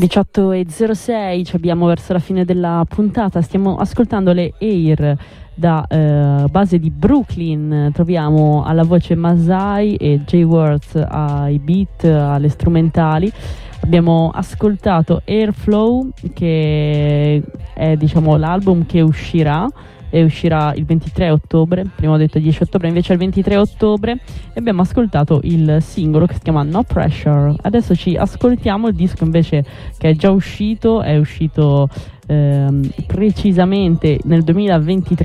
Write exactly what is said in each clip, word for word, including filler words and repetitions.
diciotto e zero sei, ci abbiamo verso la fine della puntata. Stiamo ascoltando le Air da eh, base di Brooklyn. Troviamo alla voce Masai e Jay Worth ai beat, alle strumentali. Abbiamo ascoltato Airflow, che è, diciamo, l'album che uscirà e uscirà il ventitré ottobre. Prima ho detto dieci ottobre, invece è il ventitré ottobre. E abbiamo ascoltato il singolo che si chiama No Pressure. Adesso ci ascoltiamo il disco invece che è già uscito, è uscito ehm, precisamente nel duemilaventitré,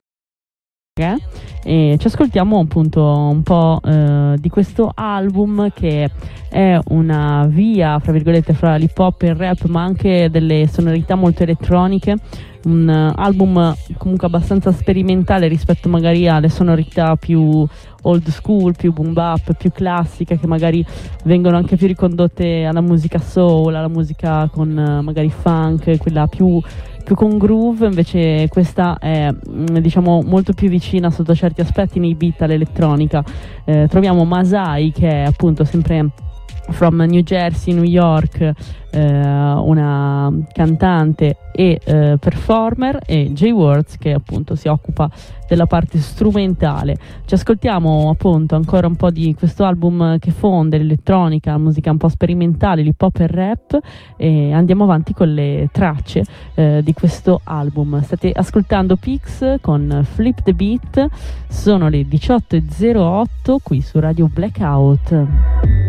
e ci ascoltiamo appunto un po' eh, di questo album, che è una via, fra virgolette, fra l'hip hop e il rap, ma anche delle sonorità molto elettroniche. Un uh, album comunque abbastanza sperimentale rispetto magari alle sonorità più old school, più boom bap, più classiche, che magari vengono anche più ricondotte alla musica soul, alla musica con uh, magari funk, quella più più con groove. Invece questa è mh, diciamo molto più vicina sotto certi aspetti nei beat all'elettronica. Eh, troviamo Masai, che è appunto sempre from New Jersey, New York, eh, una cantante e eh, performer, e Jay Worth, che appunto si occupa della parte strumentale. Ci ascoltiamo appunto ancora un po' di questo album che fonde l'elettronica, la musica un po' sperimentale, l'hip hop e il rap, e andiamo avanti con le tracce eh, di questo album. State ascoltando Pix con Flip the Beat. Sono le diciotto e zero otto qui su Radio Blackout.